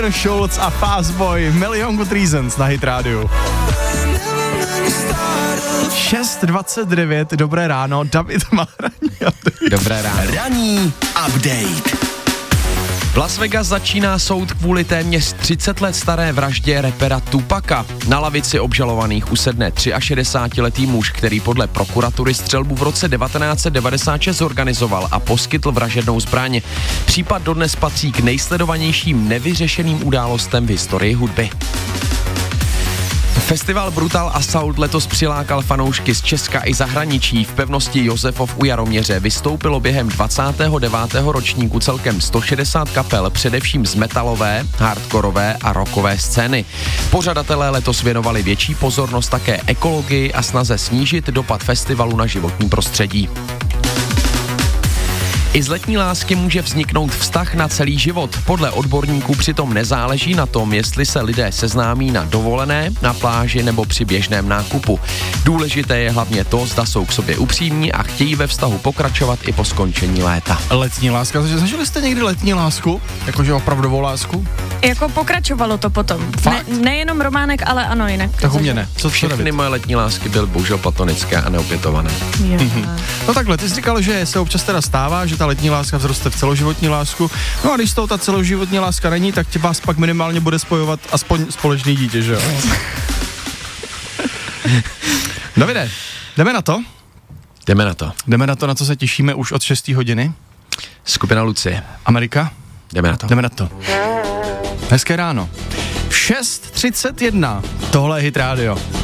Schulz a Fastboy, Million Good Reasons na Hit Radio. 6:29, dobré ráno, David má ranní update. Dobré ráno. Ranní update. V Las Vegas začíná soud kvůli téměř 30 let staré vraždě rapera Tupaca. Na lavici obžalovaných usedne 63letý muž, který podle prokuratury střelbu v roce 1996 zorganizoval a poskytl vražednou zbraň. Případ dodnes patří k nejsledovanějším nevyřešeným událostem v historii hudby. Festival Brutal Assault letos přilákal fanoušky z Česka i zahraničí. V pevnosti Josefov u Jaroměře vystoupilo během 29. ročníku celkem 160 kapel, především z metalové, hardkorové a rockové scény. Pořadatelé letos věnovali větší pozornost také ekologii a snaze snížit dopad festivalu na životní prostředí. I z letní lásky může vzniknout vztah na celý život. Podle odborníků přitom nezáleží na tom, jestli se lidé seznámí na dovolené, na pláži nebo při běžném nákupu. Důležité je hlavně to, zda jsou k sobě upřímní a chtějí ve vztahu pokračovat i po skončení léta. Letní láska, zažili jste někdy letní lásku? Jakože opravdovou lásku? Jako pokračovalo to potom. Nejenom románek, ale ano, jinak. Tak u mě ne. Všechny moje letní lásky byly bohužel platonické a neopětované. No takhle, ty jsi říkal, že se občas teda stává, že ta letní láska vzroste v celoživotní lásku. No a když to ta celoživotní láska není, tak tě vás pak minimálně bude spojovat aspoň společný dítě, že jo? Davide, jdeme na to? Jdeme na to. Jdeme na to, na co se těšíme už od 6. hodiny. Skupina Lucie. Amerika? Jdeme na to. Jdeme na to. Hezké ráno. 6:31. Tohle je Hit Radio.